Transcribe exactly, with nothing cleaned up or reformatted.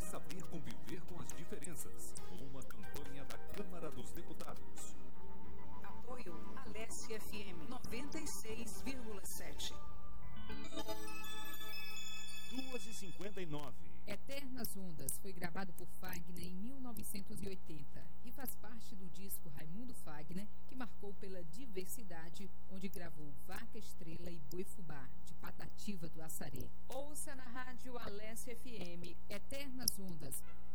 saber conviver com as diferenças. Uma campanha da Câmara dos Deputados. Apoio Alesse F M noventa e seis vírgula sete. duas e cinquenta e nove. Eternas Ondas foi gravado por Fagner em mil novecentos e oitenta e faz parte do disco Raimundo Fagner, que marcou pela diversidade, onde gravou Vaca Estrela e Boi Fubá, de Patativa do Açaré. Ouça na rádio Alesse F M Eternas Ondas,